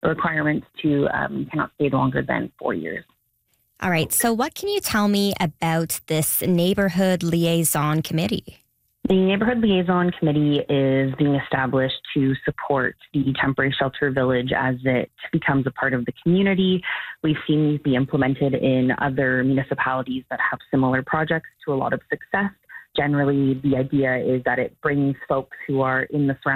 requirements to cannot stay longer than 4 years. All right. So what can you tell me about this Neighborhood Liaison Committee? The Neighborhood Liaison Committee is being established to support the temporary shelter village as it becomes a part of the community. We've seen these be implemented in other municipalities that have similar projects to a lot of success. Generally, the idea is that it brings folks who are in the surrounding